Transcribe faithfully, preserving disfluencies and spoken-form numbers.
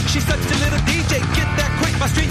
She's such a little D J, get that quick, my street